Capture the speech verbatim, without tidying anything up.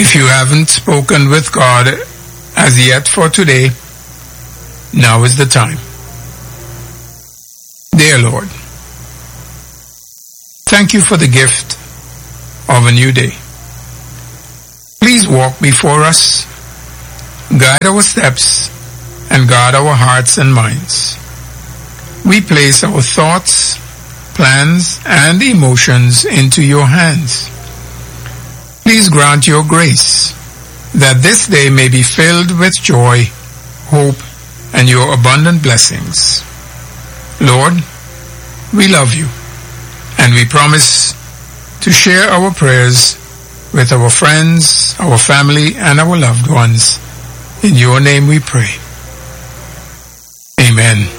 If you haven't spoken with God as yet for today, now is the time. Dear Lord, thank you for the gift of a new day. Please walk before us, guide our steps, and guard our hearts and minds. We place our thoughts, plans, and emotions into your hands. Please grant your grace that this day may be filled with joy, hope, and your abundant blessings. Lord, we love you, and we promise to share our prayers with our friends, our family, and our loved ones. In your name we pray. Amen.